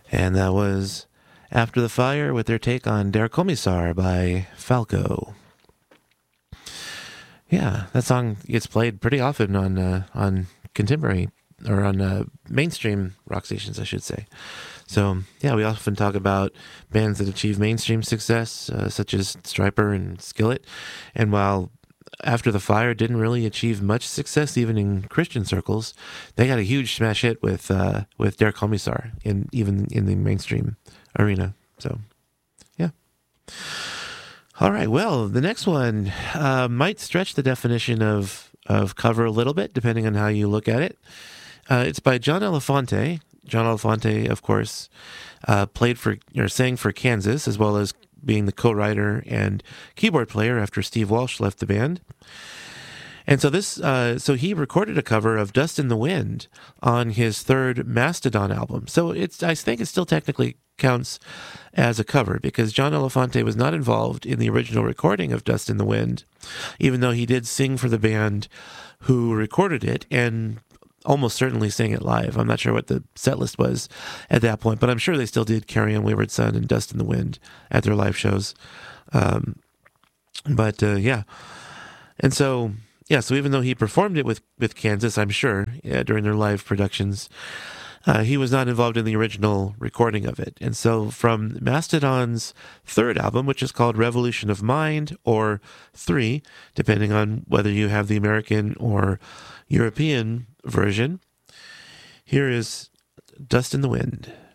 And that was After the Fire with their take on Der Kommissar by Falco. Yeah, that song gets played pretty often on contemporary or on mainstream rock stations, I should say. So yeah, we often talk about bands that achieve mainstream success, such as Stryper and Skillet. And while After the Fire didn't really achieve much success even in Christian circles, they got a huge smash hit with Der Kommissar even in the mainstream arena. So yeah. All right. Well, the next one might stretch the definition of cover a little bit, depending on how you look at it. It's by John Elefante. John Elefante, of course, sang for Kansas, as well as being the co-writer and keyboard player after Steve Walsh left the band. And so he recorded a cover of Dust in the Wind on his third Mastodon album. So I think it still technically counts as a cover because John Elefante was not involved in the original recording of Dust in the Wind, even though he did sing for the band who recorded it and almost certainly sang it live. I'm not sure what the set list was at that point, but I'm sure they still did Carry On Wayward Son and Dust in the Wind at their live shows. Yeah. And so... yeah, so even though he performed it with Kansas, I'm sure, during their live productions, he was not involved in the original recording of it. And so from Mastodon's third album, which is called Revolution of Mind, or 3, depending on whether you have the American or European version, here is Dust in the Wind.